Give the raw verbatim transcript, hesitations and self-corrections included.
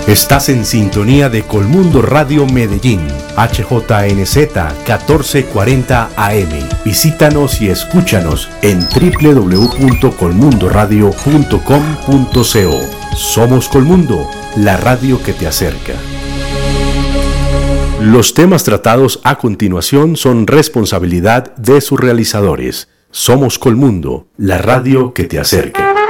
Estás en sintonía de Colmundo Radio Medellín, H J N Z catorce cuarenta A M. Visítanos y escúchanos en doble u doble u doble u punto colmundo radio punto com punto co. Somos Colmundo, la radio que te acerca. Los temas tratados a continuación son responsabilidad de sus realizadores. Somos Colmundo, la radio que te acerca.